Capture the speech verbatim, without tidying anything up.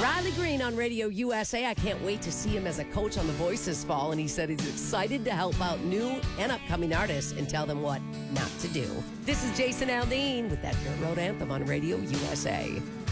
Riley Green on Radio U S A. I can't wait to see him as a coach on The Voice this fall. And he said he's excited to help out new and upcoming artists and tell them what not to do. This is Jason Aldean with that Dirt Road Anthem on Radio U S A.